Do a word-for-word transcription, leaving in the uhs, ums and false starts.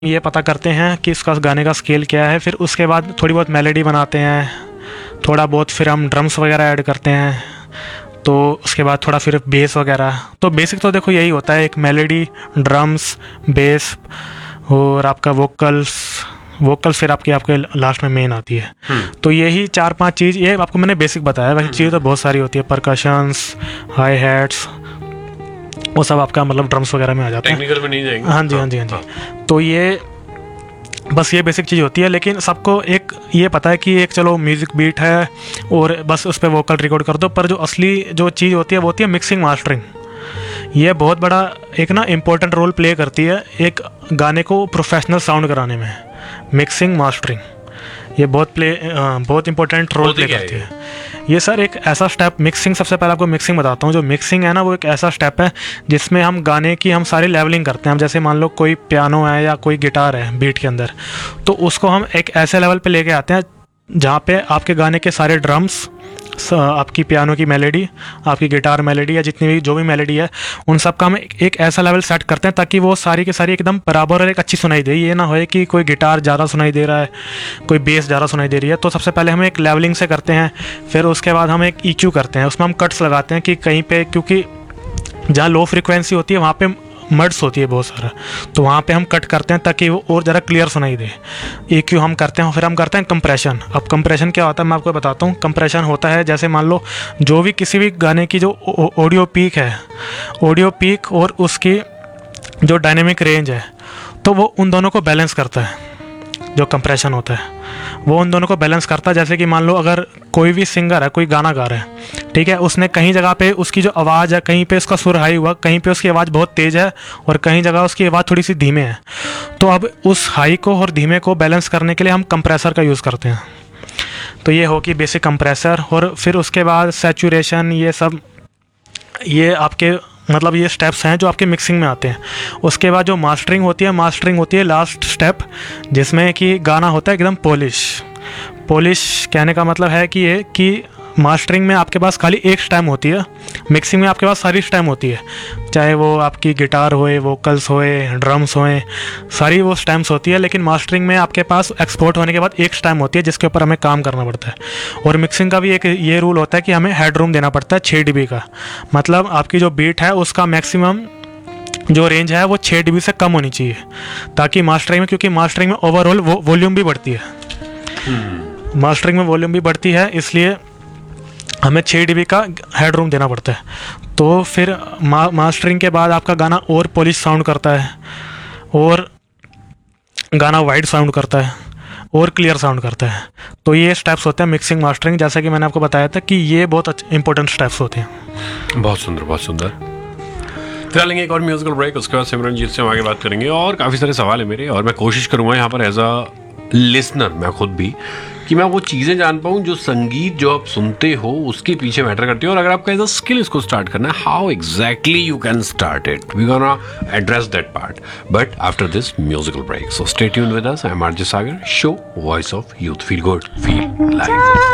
ये पता करते हैं कि इसका गाने का स्केल क्या है, फिर उसके बाद थोड़ी बहुत मेलोडी बनाते हैं, थोड़ा बहुत फिर हम ड्रम्स वगैरह ऐड करते हैं, तो उसके बाद थोड़ा फिर बेस वगैरह। तो बेसिक तो देखो यही होता है, एक मेलोडी, ड्रम्स, बेस और आपका वोकल्स वोकल्स फिर आपकी आपके लास्ट में मेन आती है। तो यही चार पांच चीज़, ये आपको मैंने बेसिक बताया, वैसे चीज़ें तो बहुत सारी होती है, परकशंस, हाई हैट्स, वो सब आपका मतलब ड्रम्स वगैरह में आ जाता है, टेक्निकल में नहीं जाएंगे। हाँ जी हाँ जी हाँ जी। तो ये बस ये बेसिक चीज़ होती है, लेकिन सबको एक ये पता है कि एक चलो म्यूज़िक बीट है और बस उस पर वोकल रिकॉर्ड कर दो, पर जो असली जो चीज़ होती है वो होती है मिक्सिंग मास्टरिंग। ये बहुत बड़ा एक ना इम्पोर्टेंट रोल प्ले करती है एक गाने को प्रोफेशनल साउंड कराने में। मिक्सिंग मास्टरिंग ये बहुत प्ले बहुत इंपॉर्टेंट रोल प्ले करती है। ये सर एक ऐसा स्टेप, मिक्सिंग, सबसे पहले आपको मिक्सिंग बताता हूँ। जो मिक्सिंग है ना, वो एक ऐसा स्टेप है जिसमें हम गाने की हम सारी लेवलिंग करते हैं। हम जैसे मान लो कोई पियानो है या कोई गिटार है बीट के अंदर, तो उसको हम एक ऐसे लेवल पे लेके आते हैं जहाँ पे आपके गाने के सारे ड्रम्स, आपकी पियानो की मेलोडी, आपकी गिटार मेलोडी या जितनी भी जो भी मेलोडी है, उन सब का हम एक ऐसा लेवल सेट करते हैं ताकि वो सारी की सारी एकदम बराबर और एक अच्छी सुनाई दे। ये ना हो कि कोई गिटार ज़्यादा सुनाई दे रहा है, कोई बेस ज़्यादा सुनाई दे रही है। तो सबसे पहले हम एक लेवलिंग से करते हैं, फिर उसके बाद हम एक ई क्यू करते हैं, उसमें हम कट्स लगाते हैं कि कहीं पे, क्योंकि जहाँ लो फ्रिक्वेंसी होती है वहाँ पे मड्स होती है बहुत सारा, तो वहाँ पे हम कट करते हैं ताकि वो और ज़रा क्लियर सुनाई दे। ई क्यू हम करते हैं, फिर हम करते हैं कंप्रेशन। अब कंप्रेशन क्या होता है मैं आपको बताता हूँ। कंप्रेशन होता है जैसे मान लो जो भी किसी भी गाने की जो ऑडियो पीक है, ऑडियो पीक और उसकी जो डायनेमिक रेंज है, तो वो उन दोनों को बैलेंस करता है। जो कंप्रेशन होता है वो उन दोनों को बैलेंस करता है। जैसे कि मान लो अगर कोई भी सिंगर है, कोई गाना गा रहा है, ठीक है, उसने कहीं जगह पे उसकी जो आवाज़ है, कहीं पे उसका सुर हाई हुआ, कहीं पे उसकी आवाज़ बहुत तेज़ है और कहीं जगह उसकी आवाज़ थोड़ी सी धीमे है, तो अब उस हाई को और धीमे को बैलेंस करने के लिए हम कंप्रेसर का यूज़ करते हैं। तो ये हो कि बेसिक कंप्रेसर। और फिर उसके बाद सैचुरेशन, ये सब ये आपके मतलब ये स्टेप्स हैं जो आपके मिक्सिंग में आते हैं। उसके बाद जो मास्टरिंग होती है, मास्टरिंग होती है लास्ट स्टेप, जिसमें कि गाना होता है एकदम पॉलिश। पॉलिश कहने का मतलब है कि ये कि मास्टरिंग में आपके पास खाली एक स्टेम होती है, मिक्सिंग में आपके पास सारी स्टेम होती है, चाहे वो आपकी गिटार होए, वोकल्स होए, ड्रम्स होए, सारी वो स्टेम्स होती है। लेकिन मास्टरिंग में आपके पास एक्सपोर्ट होने के बाद एक स्टेम होती है जिसके ऊपर हमें काम करना पड़ता है। और मिक्सिंग का भी एक ये रूल होता है कि हमें हेड रूम देना पड़ता है छः डी बी का, मतलब आपकी जो बीट है उसका मैक्सिमम जो रेंज है वो छः डी बी से कम होनी चाहिए, ताकि मास्टरिंग में, क्योंकि मास्टरिंग में ओवरऑल वो वॉल्यूम भी बढ़ती है, मास्टरिंग में वॉल्यूम भी बढ़ती है, इसलिए हमें छः डी बी का हेड रूम देना पड़ता है। तो फिर मा, मास्टरिंग के बाद आपका गाना और पॉलिश साउंड करता है, और गाना वाइड साउंड करता है, और क्लियर साउंड करता है। तो ये स्टेप्स होते हैं मिक्सिंग मास्टरिंग, जैसा कि मैंने आपको बताया था कि ये बहुत इंपॉर्टेंट स्टेप्स होते हैं। बहुत सुंदर, बहुत सुंदर। फिलहाल लेंगे एक और म्यूजिकल ब्रेक, उसके बाद सिमरनजीत से हम आगे बात करेंगे। और काफ़ी सारे सवाल है मेरे, और मैं कोशिश करूँगा यहाँ पर एज अ लिसनर, मैं खुद भी, कि मैं वो चीज़ें जान पाऊँ जो संगीत जो आप सुनते हो उसके पीछे मैटर करती है। और अगर आपका एज अ स्किल इसको स्टार्ट करना है, how exactly you can start it, we gonna address that part, but after this musical break. So stay tuned with us. I am RJ Sagar, show voice of youth, feel good, feel live.